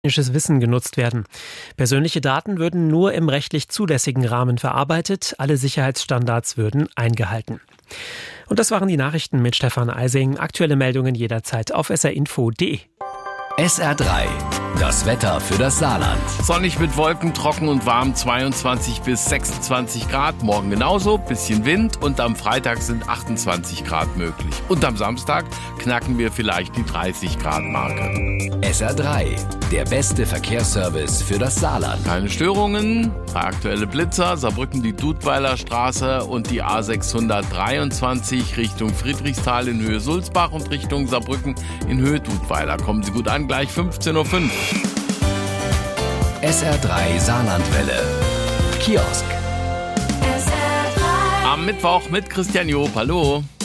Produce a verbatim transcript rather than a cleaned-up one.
technisches Wissen genutzt werden. Persönliche Daten würden nur im rechtlich zulässigen Rahmen verarbeitet, alle Sicherheitsstandards würden eingehalten. Und das waren die Nachrichten mit Stefan Eising. Aktuelle Meldungen jederzeit auf s r info punkt d e. S R drei, das Wetter für das Saarland. Sonnig mit Wolken, trocken und warm, zweiundzwanzig bis sechsundzwanzig Grad. Morgen genauso, bisschen Wind und am Freitag sind achtundzwanzig Grad möglich. Und am Samstag knacken wir vielleicht die dreißig Grad Marke. S R drei, der beste Verkehrsservice für das Saarland. Keine Störungen, drei aktuelle Blitzer, Saarbrücken die Dudweiler Straße und die A sechshundertdreiundzwanzig Richtung Friedrichsthal in Höhe Sulzbach und Richtung Saarbrücken in Höhe Dudweiler. Kommen Sie gut an, gleich fünfzehn Uhr fünf. S R drei Saarlandwelle. Kiosk. Am Mittwoch mit Christian Job. Hallo.